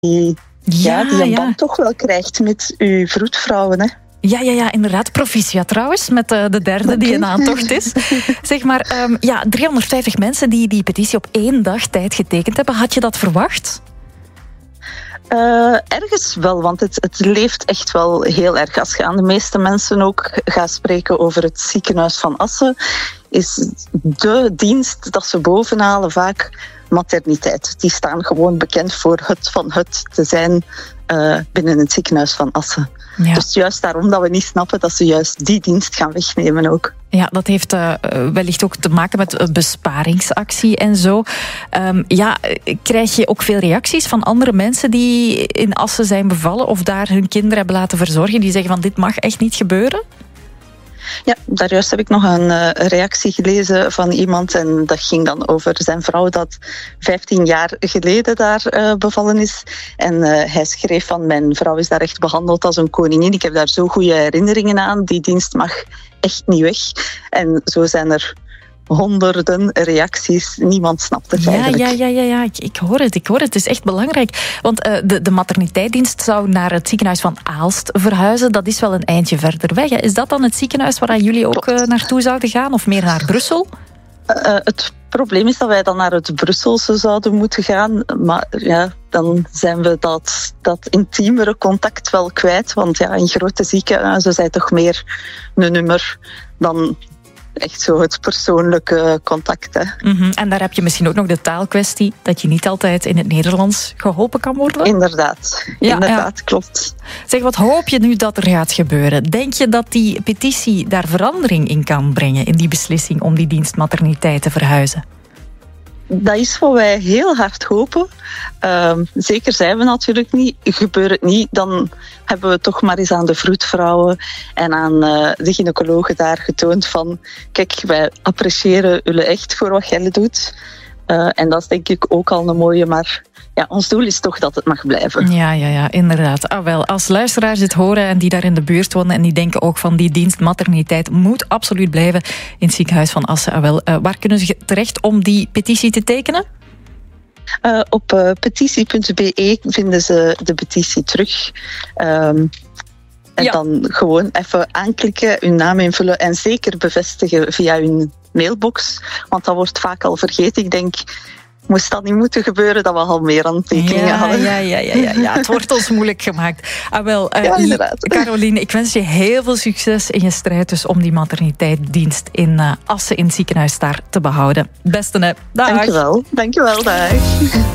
die een band toch wel krijgt met uw vroedvrouwen, hè. Ja, inderdaad. Proficiat trouwens, met de derde die in aantocht is. Zeg maar, 350 mensen die die petitie op 1 dag tijd getekend hebben. Had je dat verwacht? Ergens wel, want het leeft echt wel heel erg. Als je aan de meeste mensen ook gaat spreken over het ziekenhuis van Assen, is de dienst dat ze bovenhalen vaak materniteit. Die staan gewoon bekend voor het te zijn binnen het ziekenhuis van Assen. Ja. Dus juist daarom dat we niet snappen dat ze juist die dienst gaan wegnemen ook. Ja, dat heeft wellicht ook te maken met een besparingsactie en zo. Krijg je ook veel reacties van andere mensen die in Assen zijn bevallen of daar hun kinderen hebben laten verzorgen, die zeggen van dit mag echt niet gebeuren? Ja, daarjuist heb ik nog een reactie gelezen van iemand en dat ging dan over zijn vrouw dat 15 jaar geleden daar bevallen is. En hij schreef van mijn vrouw is daar echt behandeld als een koningin. Ik heb daar zo goede herinneringen aan. Die dienst mag echt niet weg. En zo zijn er honderden reacties. Niemand snapt het eigenlijk. Ja. Ik hoor het. Het is echt belangrijk. Want de materniteitsdienst zou naar het ziekenhuis van Aalst verhuizen. Dat is wel een eindje verder weg. Hè. Is dat dan het ziekenhuis waar jullie ook naartoe zouden gaan? Of meer naar Brussel? Het probleem is dat wij dan naar het Brusselse zouden moeten gaan. Maar ja, dan zijn we dat intiemere contact wel kwijt. Want ja, in grote ziekenhuizen zijn toch meer een nummer dan echt zo het persoonlijke contact. Hè. Mm-hmm. En daar heb je misschien ook nog de taalkwestie, dat je niet altijd in het Nederlands geholpen kan worden? Inderdaad, klopt. Zeg, wat hoop je nu dat er gaat gebeuren? Denk je dat die petitie daar verandering in kan brengen, in die beslissing om die dienst materniteit te verhuizen? Dat is wat wij heel hard hopen. Zeker zijn we natuurlijk niet. Gebeurt het niet, dan hebben we toch maar eens aan de vroedvrouwen en aan de gynaecologen daar getoond van kijk, wij appreciëren jullie echt voor wat jij doet. En dat is denk ik ook al een mooie, maar ja, ons doel is toch dat het mag blijven. Ja, inderdaad. Als luisteraars dit horen en die daar in de buurt wonen en die denken ook van die dienst materniteit moet absoluut blijven in het ziekenhuis van Assen. Waar kunnen ze terecht om die petitie te tekenen? Op petitie.be vinden ze de petitie terug. Dan gewoon even aanklikken, hun naam invullen en zeker bevestigen via hun mailbox. Want dat wordt vaak al vergeten. Ik denk, moest dat niet moeten gebeuren, dat we al meer aan tekeningen hadden. Ja, het wordt ons moeilijk gemaakt. Inderdaad. Caroline, ik wens je heel veel succes in je strijd dus om die materniteitsdienst in Assen in het ziekenhuis daar te behouden. Beste, dag. Dankjewel, dag.